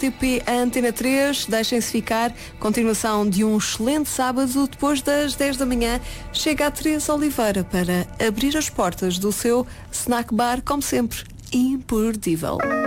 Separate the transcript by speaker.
Speaker 1: TP Antena 3, deixem-se ficar. Continuação de um excelente sábado. Depois das 10 da manhã chega a Teresa Oliveira para abrir as portas do seu snack bar, como sempre, imperdível.